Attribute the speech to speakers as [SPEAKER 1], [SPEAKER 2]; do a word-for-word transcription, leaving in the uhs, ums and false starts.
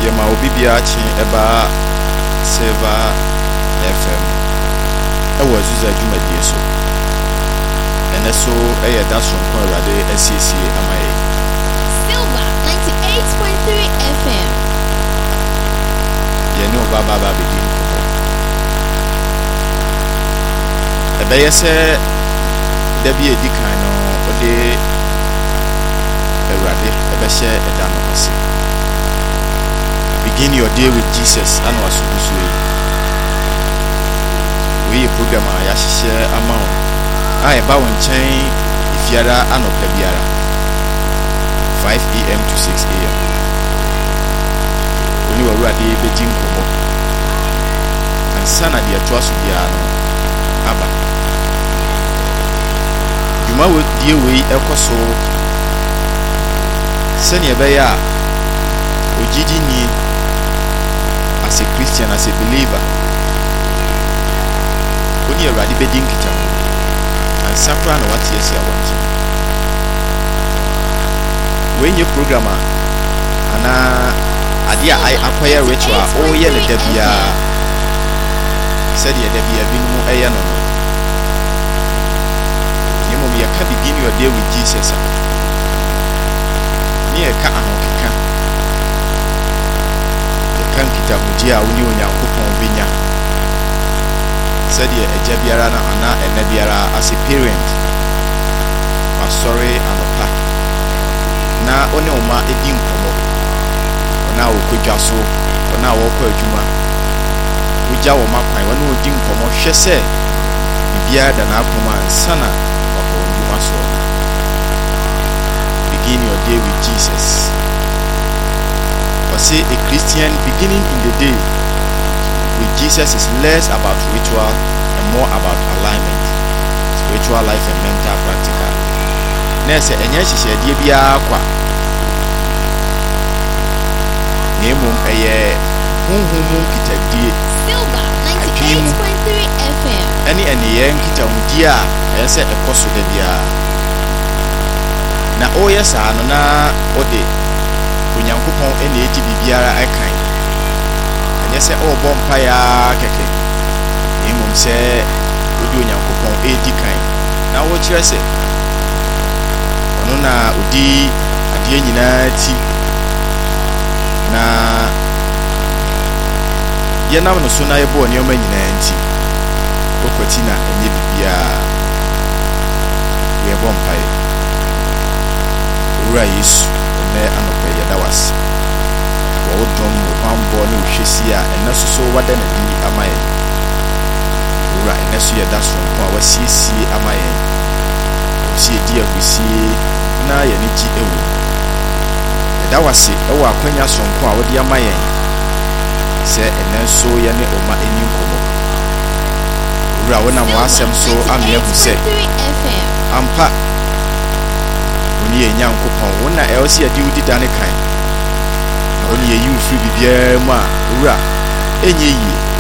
[SPEAKER 1] Yema Obibia Chin Eba Silver F M. I was a Juma Dieso. And so a that's from Corrade S C C M I A.
[SPEAKER 2] Silver ninety-eight point three F M.
[SPEAKER 1] You know Baba begin. A bay say there be a decano or day a rade, a beshe, a damasi. Begin your day with Jesus and was we program a share amount. I bow and chain if yara and of the biara five A M to six A M. When you were ready, Beijing Komo and Sana dear trust Diano Abba. You might with dear way echo so Senya Baya Ojiji ni as a Christian, as a believer. When you're ready, Beijing Kita. And Safran what yes I want. When you programmer and uh idea I acquire ritual oh yeah the debia said yeah debia binumu eya no. You mo me can begin your day with Jesus. Me e ka ahokeka. You can kita mudia uni onyankopon binya. Said ye eja biara na ana ene biara as a parent. I'm sorry and a pack. Na one oma edi nkomo. Ona wo kodwa so, ona wo kwa adwuma. Uja wo makwan wona odi nkomo hwe se bibia da na akoma ansana wako nduma so. Begin your day with Jesus. Or say a Christian beginning in the day with Jesus is less about ritual and more about alignment, spiritual life and mental practical. Nese enye hihye die bia kwa. Nemu eye hunhumu kitadie.
[SPEAKER 2] Silver ninety-eight point three F M.
[SPEAKER 1] Ani eniye nkitawudia ese ekoso de bia. Na oye sa no na ode onyankopon ene eji bibiara akan. Yes, oh, bompire keke. Imum say, would you yankopon eighty kind? Now, what you say? Onona udi adie nyina ti na ye na no so na ye bo ne o ma nyina nti okwati na enye bibia ye bompire ura Yesu ne anope ye dawasi wodom bambo ne hwesia ena soso wada na di amaye ura ena so ye daso ko a wasiesie amaye sie di agusie na ye ne ji ewu eda wase ewo akwanya sonko a wodi amaye se ena so ye ne oma eni nkomo ura wona mo asem so ame ehu se ampa oni ye nyankopon wona e o se ye di udi dane kan. Only you free bibia ma ura enye yi